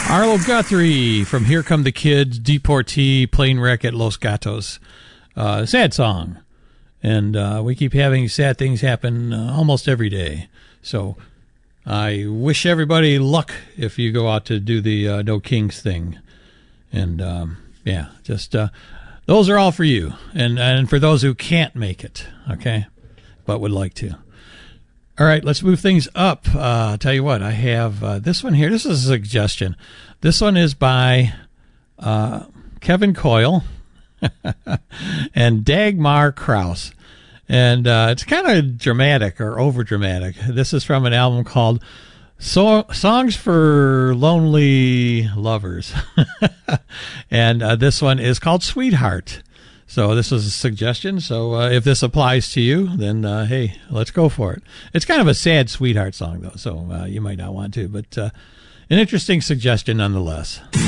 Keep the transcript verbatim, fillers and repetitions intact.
Arlo Guthrie from Here Come the Kids, Deportee, Plane Wreck at Los Gatos. Uh, sad song. And uh, we keep having sad things happen uh, almost every day. So I wish everybody luck if you go out to do the uh, No Kings thing. And, um, yeah, just uh, those are all for you. And, and for those who can't make it, okay, but would like to. All right, let's move things up. Uh, I'll tell you what, I have uh, this one here. This is a suggestion. This one is by uh, Kevin Coyle and Dagmar Krause. And uh, it's kind of dramatic or over-dramatic. This is from an album called so- Songs for Lonely Lovers. And uh, this one is called Sweetheart. So this is a suggestion. So uh, if this applies to you, then, uh, hey, let's go for it. It's kind of a sad sweetheart song, though, so uh, you might not want to. But uh, an interesting suggestion nonetheless.